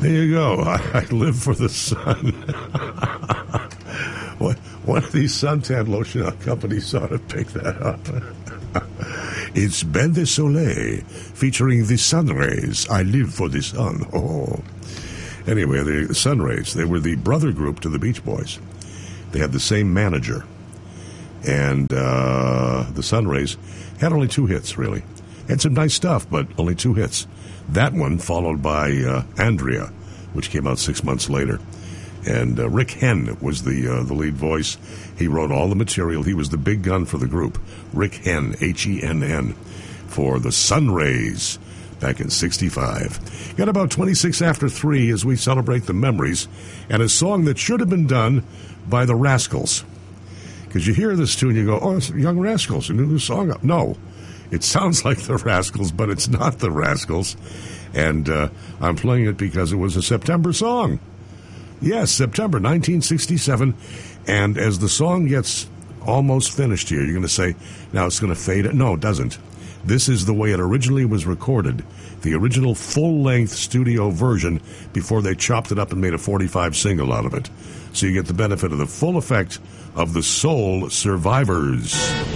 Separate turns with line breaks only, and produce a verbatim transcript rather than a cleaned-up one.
There you go. I, I live for the sun. One of these suntan lotion companies ought to pick that up. It's Bain de Soleil featuring the sun rays. I live for the sun. Oh. Anyway, the Sun Rays, they were the brother group to the Beach Boys. They had the same manager. And uh, the Sun Rays had only two hits, really. Had some nice stuff, but only two hits. That one followed by uh, Andrea, which came out six months later. And uh, Rick Henn was the uh, the lead voice. He wrote all the material. He was the big gun for the group. Rick Henn, H E N N, for the Sun Rays back in sixty-five. Got about twenty-six after three as we celebrate the memories and a song that should have been done by the Rascals. Because you hear this tune, you go, oh, it's Young Rascals, a new song up. No, it sounds like the Rascals, but it's not the Rascals. And uh, I'm playing it because it was a September song. Yes, September nineteen sixty-seven. And as the song gets almost finished here, you're going to say, now it's going to fade. No, it doesn't. This is the way it originally was recorded, the original full-length studio version before they chopped it up and made a forty-five single out of it. So you get the benefit of the full effect of the Soul Survivors.